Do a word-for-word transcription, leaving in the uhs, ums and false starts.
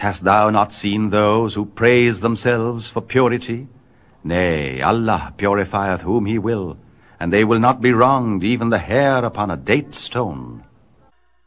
Hast thou not seen those who praise themselves for purity? Nay, Allah purifieth whom he will, and they will not be wronged, even the hair upon a date stone.